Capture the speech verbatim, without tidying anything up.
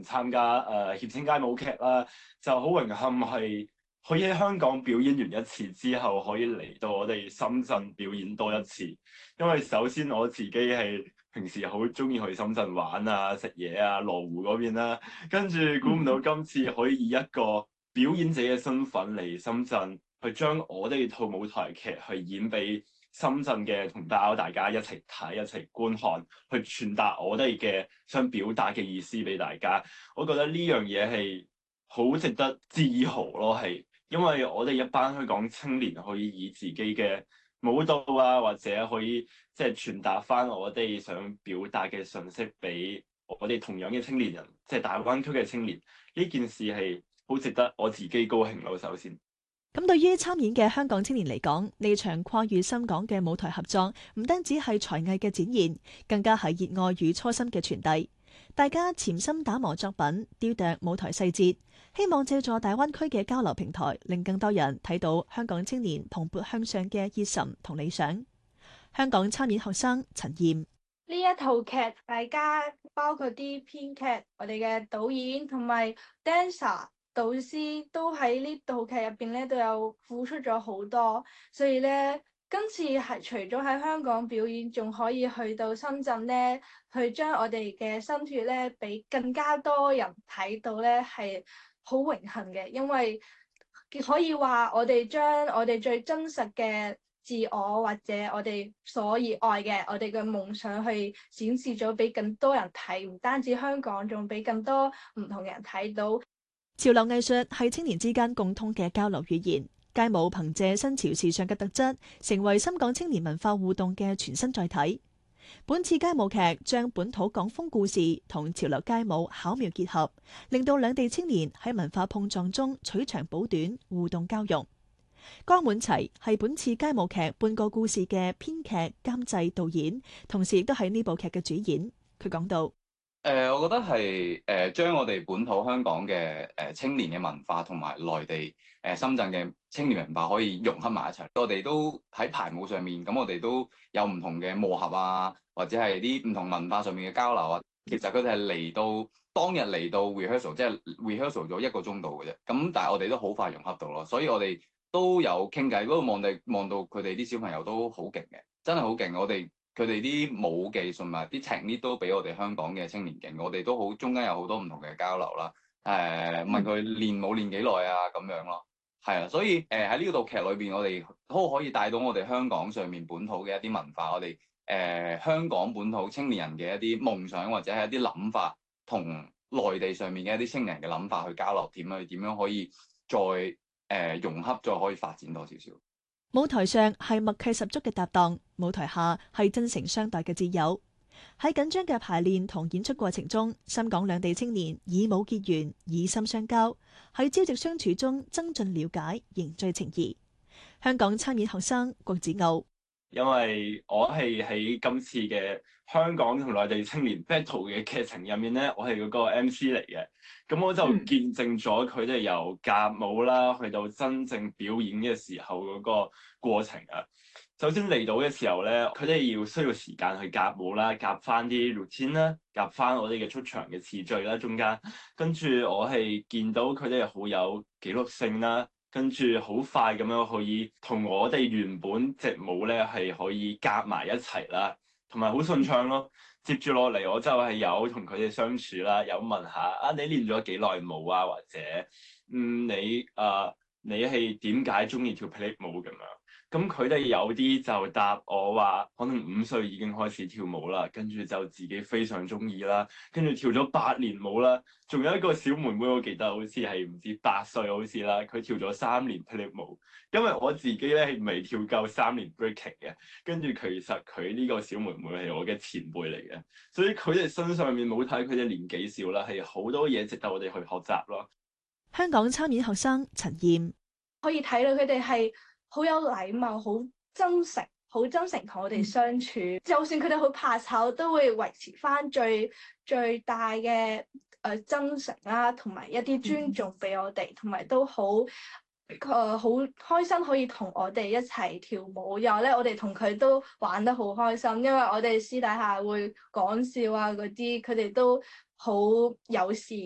參加誒、呃、協青街舞劇啦，就好榮幸係可以喺香港表演完一次之後，可以嚟到我哋深圳表演多一次。因為首先我自己係平時好中意去深圳玩啊、食嘢啊、羅湖嗰邊啦，跟住估唔到今次可以以一個表演者嘅身份嚟深圳，去將我哋套舞台劇去演俾深圳嘅同胞，大家一齊睇、一齊觀看，去傳達我哋嘅想表達嘅意思俾大家。我覺得呢樣嘢係好值得自豪咯，係因為我哋一班香港青年可以以自己嘅舞蹈啊，或者可以即係傳達翻我哋想表達嘅信息俾我哋同樣嘅青年人，即係大灣區嘅青年。呢件事係好值得我自己高興咯。首先， 咁對於參演嘅香港青年嚟講，呢場跨越深港嘅舞台合作，唔單止係才藝嘅展現，更加係熱愛與初心嘅傳遞。大家潛心打磨作品，雕琢舞台細節，希望借助大灣區嘅交流平台，令更多人睇到香港青年蓬勃向上嘅熱忱同理想。香港參演學生陳燕： 呢一套劇，大家包括啲編劇、我哋嘅導演同埋 dancer。導師都喺呢套劇入邊咧，都有付出咗好多，所以咧今次係除咗喺香港表演，仲可以去到深圳咧，去將我哋嘅心血咧，俾更加多人睇到咧，係好榮幸嘅，因為可以話我哋將我哋最真實嘅自我或者我哋所熱愛嘅我哋嘅夢想去展示咗俾更多人睇，唔單止香港，仲俾更多唔同嘅人睇到。 潮流藝術係青年之間共通嘅交流語言，街舞憑借新潮時尚嘅特質，成為深港青年文化互動嘅全新載體。本次街舞劇將本土港風故事同潮流街舞巧妙結合，令到兩地青年喺文化碰撞中取長補短，互動交融。江滿齊係本次街舞劇半個故事嘅編劇、監製、導演，同時亦都係呢部劇嘅主演。佢講到。 誒、呃，我覺得係誒將我哋本土香港嘅誒、呃、青年嘅文化同埋內地誒、呃、深圳嘅青年文化可以融合埋一齊。我哋都喺排舞上面，咁我哋都有唔同嘅磨合啊，或者係啲唔同文化上面嘅交流啊。其實佢哋係嚟到當日嚟到 rehearsal，即係 rehearsal 咗一個鐘度嘅啫。咁但係我哋都好快融合到咯，所以我哋都有傾偈。嗰度望地望到佢哋啲小朋友都好勁嘅，真係好勁。我哋。佢哋啲舞技同埋啲 technique 都比我哋香港嘅青年勁，我哋都好中間有好多唔同嘅交流啦。誒、呃，問佢練舞練幾耐啊咁樣咯，係啊，所以誒喺呢套劇裏邊，我哋都可以帶到我哋香港上面本土嘅一啲文化，我哋誒、呃、香港本土青年人嘅一啲夢想或者係一啲諗法，同內地上面嘅一啲青年人嘅諗法去交流，點樣點樣可以再誒、呃、融合，再可以發展多少少。 舞台上係默契十足嘅搭檔，舞台下係真誠相待嘅摯友。喺緊張嘅排練同演出過程中，深港兩地青年以舞結緣，以心相交，喺朝夕相處中增進了解，凝聚情誼。香港參演學生郭子傲。 因為我係喺今次嘅香港同內地青年 battle 嘅劇情入面咧，我係嗰個 M C 嚟嘅，咁我就見證咗佢哋由夾舞啦，去到真正表演嘅時候嗰個過程啊。首先嚟到嘅時候咧，佢哋要需要時間去夾舞啦，夾翻啲 routine 啦，夾翻我哋嘅出場嘅次序啦，中間跟住我係見到佢哋好有紀律性啦。跟住好快咁樣可以同我哋原本隻舞咧係可以夾埋一齊啦，同埋好順暢咯。接住落嚟我就係有同佢哋相處啦，有問下啊你練咗幾耐舞啊，或者嗯你啊、呃、你係點解中意跳霹靂舞咁樣？咁佢哋有啲就答我話，可能五歲已經開始跳舞啦，跟住就自己非常中意啦，跟住跳咗八年舞啦。仲有一個小妹妹，我記得好似係唔知八歲好似啦，佢跳咗三年霹靂舞。因為我自己咧係未跳夠三年 breaking 嘅，跟住其實佢呢個小妹妹係我嘅前輩嚟嘅，所以佢哋身上面冇睇佢哋年紀少啦，係好多嘢值得我哋去學習咯。 香港參演學生陳燕。 可以睇到佢哋係好有禮貌，好真誠，好真誠同我哋相處。嗯、就算佢哋好怕醜，都會維持翻最最大嘅誒、呃、真誠啦，同埋一啲尊重俾我哋，同埋都好誒好開心可以同我哋一齊跳舞。然後咧，我哋同佢都玩得好開心，因為我哋私底下會講笑啊嗰啲，佢哋都好友善。